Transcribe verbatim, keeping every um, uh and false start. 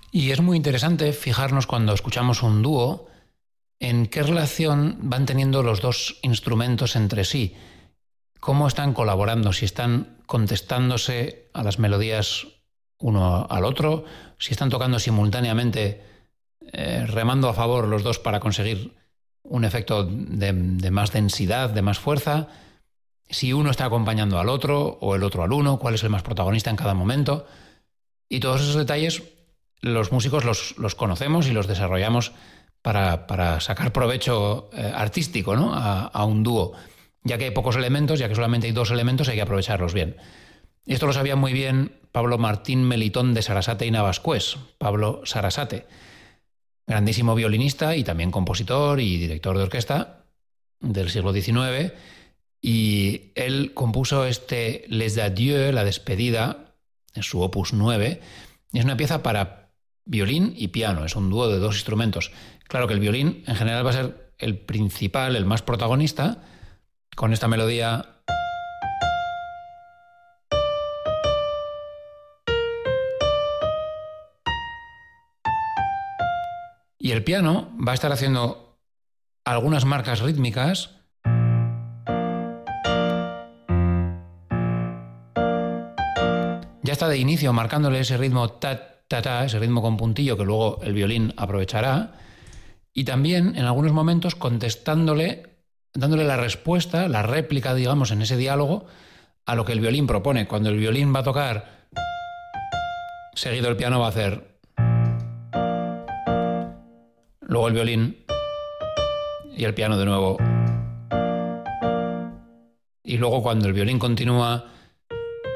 Y es muy interesante fijarnos cuando escuchamos un dúo en qué relación van teniendo los dos instrumentos entre sí, cómo están colaborando, si están contestándose a las melodías uno al otro, si están tocando simultáneamente, eh, remando a favor los dos para conseguir un efecto de, de más densidad, de más fuerza, si uno está acompañando al otro o el otro al uno, cuál es el más protagonista en cada momento. Y todos esos detalles los músicos los, los conocemos y los desarrollamos para, para sacar provecho eh, artístico, ¿no? a, a un dúo. Ya que hay pocos elementos, ya que solamente hay dos elementos, hay que aprovecharlos bien. Y esto lo sabía muy bien Pablo Martín Melitón de Sarasate y Navascués, Pablo Sarasate, grandísimo violinista y también compositor y director de orquesta del siglo diecinueve, y él compuso este Les Adieux, la despedida, en su opus nueve. Es una pieza para violín y piano, es un dúo de dos instrumentos. Claro que el violín en general va a ser el principal, el más protagonista, con esta melodía. Y el piano va a estar haciendo algunas marcas rítmicas ya está de inicio marcándole ese ritmo ta, ta, ta, ese ritmo con puntillo que luego el violín aprovechará, y también en algunos momentos contestándole, dándole la respuesta, la réplica, digamos, en ese diálogo a lo que el violín propone. Cuando el violín va a tocar, seguido el piano va a hacer, luego el violín y el piano de nuevo, y luego cuando el violín continúa